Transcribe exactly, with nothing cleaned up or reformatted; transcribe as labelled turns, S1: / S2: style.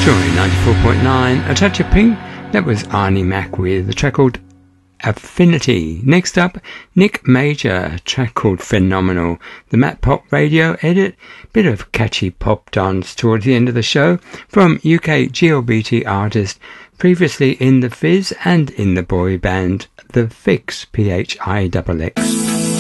S1: Joy ninety-four point nine, A Touch of Pink. That was Arnie Mac with a track called Affinity. Next up, Nick Major, a track called Phenomenal. The Matt Pop radio edit, bit of catchy pop dance towards the end of the show from U K G L B T artist, previously in The Fizz and in the boy band The Fix, P H I X X.